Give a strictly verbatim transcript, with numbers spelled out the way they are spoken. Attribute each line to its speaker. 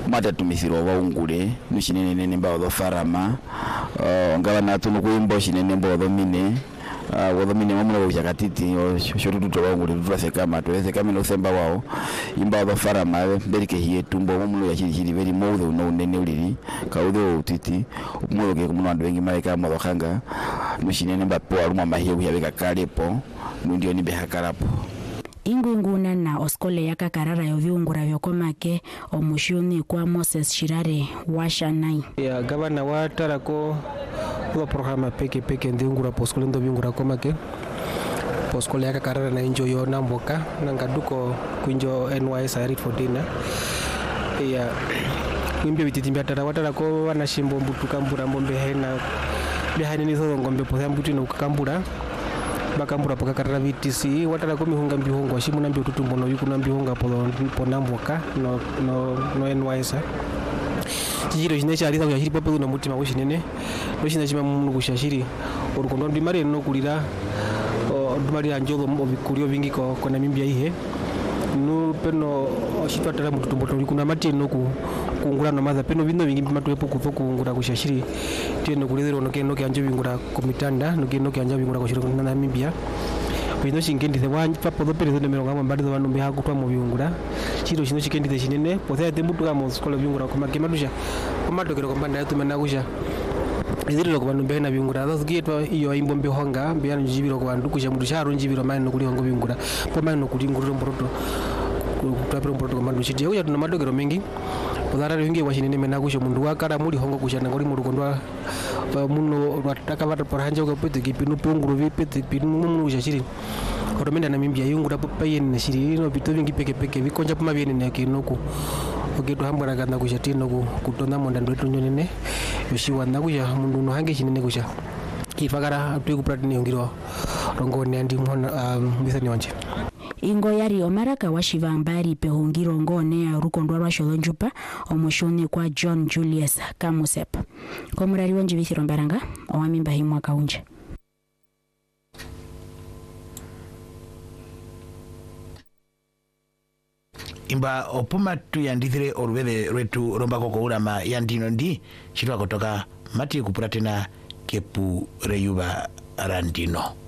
Speaker 1: mata tumisiro waungule nushine nene mba odo farama uh, ngaba natunu kuimbo shine mba odo mine uh, odo mine mamuna ujakatiti shotu tuto waungule tutwase kama tuweze kama no semba wao imba odo farama berike hiye tumbo mamuna ya chiri chiri veri moudho no nene uliri kaudho utiti umulo ke kumuna ndu wengi maika modo khanga nushine mba po aluma mahiyo yabeka kalepo ndio ni behakarapo
Speaker 2: ingunguna na oskole yaka karara yo viungura vyokomake omushuni kwa Moses Shirare washanai
Speaker 3: ya gavana wa tarako wa programa peke peke ndingura poskole ndo viungura komake poskole yaka karara na injo yo namboka nangaduko kunjo N Y S Arid for dinner ya kwimbe bititimbia tara watarako wanashimbo mbutuka mbura mbombe hena behani nizo ngombe potha mbuti no kukambura bakambura paka karara V T C watara ko mihunga mbihongo shimuna mbi ututumbo no yukuna mbihonga polo ponamboka no no no N Y S chijiro chine chali tawo yashiri papo no mutima woshinene no chine chima mungu kushashiri urukondo ndimari no kulira ndimari anjolo obikurio vingi ko kona mimbia ihe no peno oshitwa tara mututumbo to yukuna mati no ku kungura no maza peno bino vingi matu epo kuzo kungura kushashiri teno kulizero no keno kyanje bingura komitanda no keno kyanje bingura ko shiro na Namibia bino shingendi the one papo do pere no meronga mbadi do bantu biha kutwa mu bingura chiro shino shikendi the shinene pothe ate mutuka mu skola bingura ko makema dusha ko madokero ko mbanda yatu mena kusha iziro ko bantu bena bingura do gitwa iyo imbombe honga mbiyana njibiro ko bantu kusha mudu sharo njibiro mane no kuli hongo bingura po mane no kuli nguru mboroto kutapira mboroto ko mandu chitiyo ya tuna madokero mengi Podara wingi washinene mena kusha mundu wakara muri hongo kusha ngori mu rugondwa muno wataka vata paranja ko pete kipinu punguru vipete pinu muno kusha shiri oromenda na mimbia yungura payen na shiri no bito vingi peke peke vikonja pama biene ne kinoku ogeto hambara ganda kusha tino ku kutonda monda ndoto nyonene yoshiwa na kusha mundu no hange shinene kusha ifagara tuku pratini ngiro rongo ne andi mona bisani wanje
Speaker 2: ingo yari omaraka washiva mbari pehungiro ngone ya rukondwa rwa sholonjupa omushoni kwa John Julius Kamusep komurari wanje bithiro mbaranga owamimba himwa kaunje
Speaker 4: imba opuma tu yandithire orwele retu romba koko urama yandino ndi chitwa kutoka mati kupura tena kepu reyuba randino.